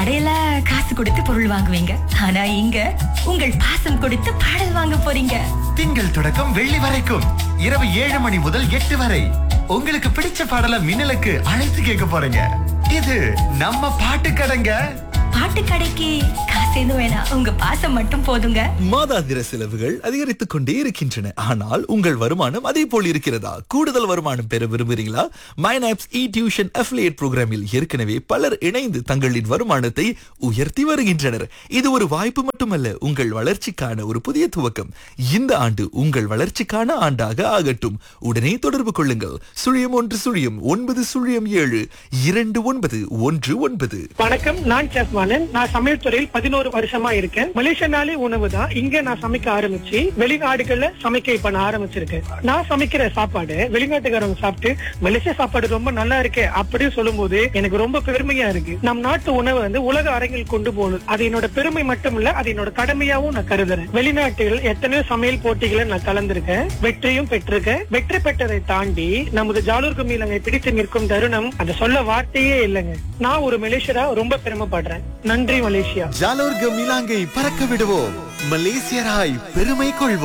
கடையில காசு கொடுத்து பொருள் வாங்குவீங்க, ஆனா இங்க உங்கள் பாசம் கொடுத்து பாடல் வாங்க போறீங்க. திங்கள் தொடக்கம் வெள்ளி வரைக்கும் இரவு 7 மணி முதல் 8 வரை உங்களுக்கு பிடிச்ச பாடலை மின்னலுக்கு அழைத்து கேட்க போறீங்க. இது நம்ம பாட்டு கடைங்க. பாட்டு கடைக்கு காசு எதுவும் வேணாம், உங்க பாசம் மட்டும் போதுங்க. மாதாந்திர செலவுகள் அதிகரித்துக் கொண்டே இருக்கின்றன. ஆனால் உங்கள் வருமானம் அதே போல் இருக்கிறதா? கூடுதல் வருமானம் பெற விரும்புகிறீங்களா? மைனாப்ஸ் இ டியூஷன் அஃபிலியேட் புரோகிராமில் ஏற்கனவே பலர் இணைந்து தங்களின் வருமானத்தை உயர்த்தி வருகின்றனர். இது ஒரு வாய்ப்பு மட்டுமல்ல, உங்கள் வளர்ச்சிக்கான ஒரு புதிய துவக்கம். இந்த ஆண்டு உங்கள் வளர்ச்சிக்கான ஆண்டாக ஆகட்டும். உடனே தொடர்பு கொள்ளுங்கள். 01 09 7291919. வணக்கம், நான் செஃப் மாலன். நான் சமையல் துறையில் 11 வருஷமா இருக்கேன். மலேசியனாலே உணவு தான் இங்க நான் சமைக்க ஆரம்பிச்சு வெளிநாடுகள்ல சமைக்க இப்ப நான் ஆரம்பிச்சிருக்கேன். நான் சமைக்கிற சாப்பாடு வெளிநாட்டுக்காரங்க சாப்பிட்டு மலேசியா சாப்பாடு ரொம்ப நல்லா இருக்கு அப்படின்னு சொல்லும் போது எனக்கு ரொம்ப பெருமையா இருக்கு. நம் நாட்டு உணவை வந்து உலக அரங்கில் கொண்டு போகணும். அது என்னோட பெருமை மட்டும் இல்ல, அது என்னோட கடமையாவும் நான் கருதுறேன். வெளிநாட்டுகள் எத்தனையோ சமையல் போட்டிகளை நான் கலந்திருக்கேன், வெற்றியும் பெற்றிருக்கேன். வெற்றி பெற்றதை தாண்டி நமது ஜாலூர் கும்மிலங்கை பிடித்து நிற்கும் தருணம் அதை சொல்ல வார்த்தையே இல்லைங்க. நான் ஒரு மலேசியரா ரொம்ப பெருமைப்படுறேன். நன்றி மலேசியா. ஜாலோர் கமிலாங்கை பறக்க விடுவோம். மலேசியராய் பெருமை கொள்வோம்.